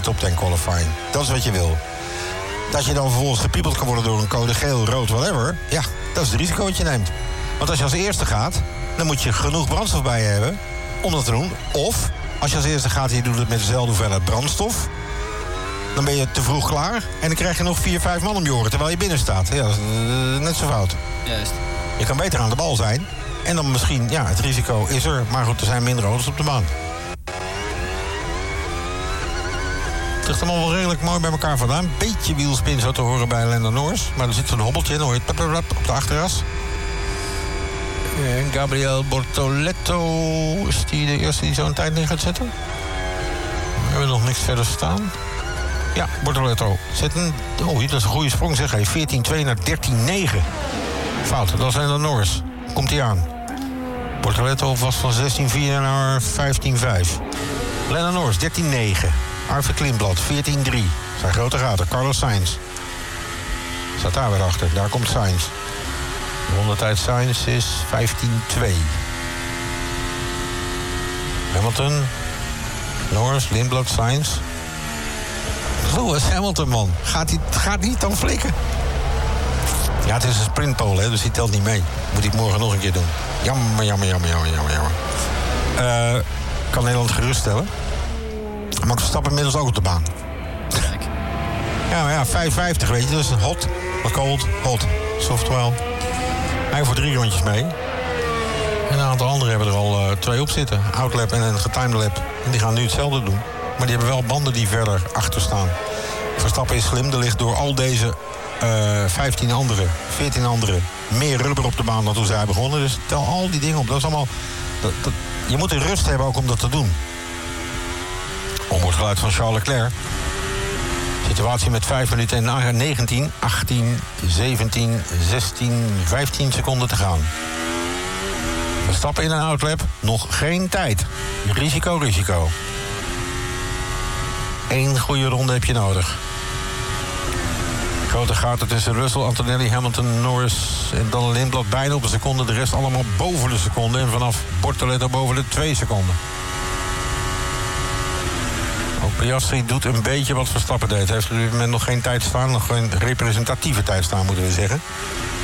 top 10 qualifying. Dat is wat je wil. Dat je dan vervolgens gepiepeld kan worden door een code geel, rood, whatever. Ja, dat is het risico wat je neemt. Want als je als eerste gaat, dan moet je genoeg brandstof bij je hebben om dat te doen. Of, als je als eerste gaat en je doet het met dezelfde hoeveelheid brandstof, dan ben je te vroeg klaar en dan krijg je nog 4-5 man om je oren terwijl je binnen staat. Ja, dat is net zo fout. Juist. Je kan beter aan de bal zijn en dan misschien, ja, het risico is er. Maar goed, er zijn minder auto's op de baan. Het ligt allemaal wel redelijk mooi bij elkaar vandaan. Beetje wielspin zo te horen bij Lando Norris. Maar er zit zo'n hobbeltje in, dan hoor je het op de achteras. En Gabriel Bortoleto, is die de eerste die zo'n tijd neer gaat zetten? We hebben nog niks verder staan. Ja, Bortoleto zet een... Oh, dat is een goede sprong zeg. 14-2 naar 13-9. Fout, dat is Lando Norris. Komt hij aan. Bortoleto was van 16-4 naar 15-5. Lando Norris, 13-9. Arvid Klimblad, 14-3. Zijn grote gaten, Carlos Sainz. Staat daar weer achter, daar komt Sainz. De rondetijd Sainz is 15-2. Hamilton, Norris, Lindblad, Sainz. Lewis Hamilton, man. Gaat niet dan flikken? Ja, het is een sprintpole, hè, dus die telt niet mee. Moet ik morgen nog een keer doen. Jammer. Kan Nederland geruststellen. Max Verstappen inmiddels ook op de baan. Kijk. Ja, maar ja, 5,50 weet je, dus hot, cold, hot. Software. Hij voor 3 rondjes mee. En een aantal anderen hebben er al 2 op zitten. Outlap en een getimed lap. En die gaan nu hetzelfde doen. Maar die hebben wel banden die verder achter staan. Verstappen is slim. Er ligt door al deze 15 anderen, 14 anderen... meer rubber op de baan dan toen zij begonnen. Dus tel al die dingen op. Dat is allemaal... je moet de rust hebben ook om dat te doen. Onboordgeluid van Charles Leclerc. Situatie met 5 minuten en 19, 18, 17, 16, 15 seconden te gaan. Verstappen in een outlap. Nog geen tijd. Risico. 1 goede ronde heb je nodig. Grote gaten tussen Russell, Antonelli, Hamilton, Norris en dan Lindblad bijna op een seconde. De rest allemaal boven de seconde. En vanaf Bortoleto boven de 2 seconden. Ook Piastri doet een beetje wat Verstappen deed. Hij heeft op dit moment nog geen tijd staan. Nog geen representatieve tijd staan, moeten we zeggen.